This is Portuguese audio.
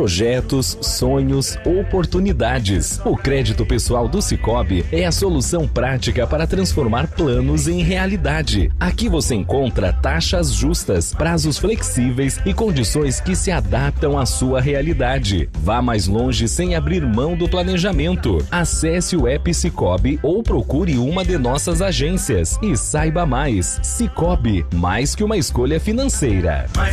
projetos, sonhos, oportunidades. O crédito pessoal do Sicoob é a solução prática para transformar planos em realidade. Aqui você encontra taxas justas, prazos flexíveis e condições que se adaptam à sua realidade. Vá mais longe sem abrir mão do planejamento. Acesse o app Sicoob ou procure uma de nossas agências e saiba mais. Sicoob, mais que uma escolha financeira.